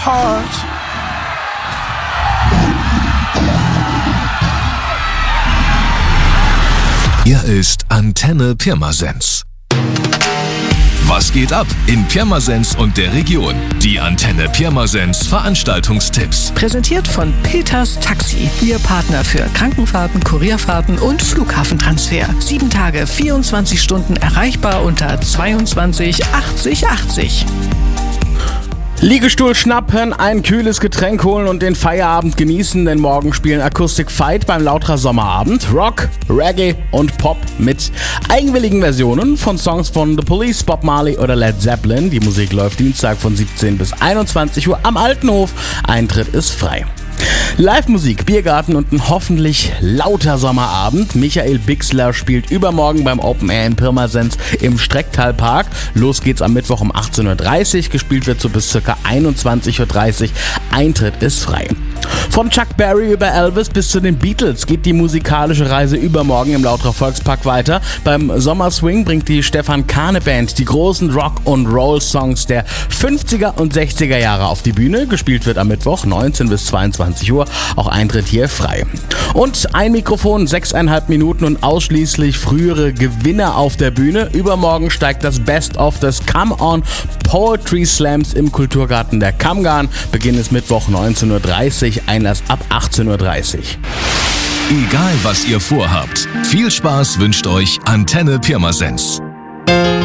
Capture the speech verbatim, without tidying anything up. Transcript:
heart. Hier ist Antenne Pirmasens. Was geht ab in Pirmasens und der Region? Die Antenne Pirmasens Veranstaltungstipps. Präsentiert von Peters Taxi. Ihr Partner für Krankenfahrten, Kurierfahrten und Flughafentransfer. Sieben Tage, vierundzwanzig Stunden erreichbar unter zweiundzwanzig achtzig achtzig. Liegestuhl schnappen, ein kühles Getränk holen und den Feierabend genießen, denn morgen spielen Acoustic Fight beim Lautra Sommerabend. Rock, Reggae und Pop mit eigenwilligen Versionen von Songs von The Police, Bob Marley oder Led Zeppelin. Die Musik läuft Dienstag von siebzehn bis einundzwanzig Uhr am Altenhof. Eintritt ist frei. Live-Musik, Biergarten und ein hoffentlich lauter Sommerabend. Michael Bixler spielt übermorgen beim Open Air in Pirmasens im Strecktalpark. Los geht's am Mittwoch um achtzehn Uhr dreißig. Gespielt wird so bis ca. einundzwanzig Uhr dreißig. Eintritt ist frei. Von Chuck Berry über Elvis bis zu den Beatles geht die musikalische Reise übermorgen im Lautra Volkspark weiter. Beim Sommerswing bringt die Stefan Kahne Band die großen Rock- und Roll-Songs der fünfziger und sechziger Jahre auf die Bühne. Gespielt wird am Mittwoch neunzehn bis zweiundzwanzig Uhr. Auch Eintritt hier frei. Und ein Mikrofon, sechseinhalb Minuten und ausschließlich frühere Gewinner auf der Bühne. Übermorgen steigt das Best-of des Come On Poetry Slams im Kulturgarten der Kammgarn. Beginn ist Mittwoch neunzehn Uhr dreißig. Einlass ab achtzehn Uhr dreißig. Egal was ihr vorhabt, viel Spaß wünscht euch Antenne Pirmasens.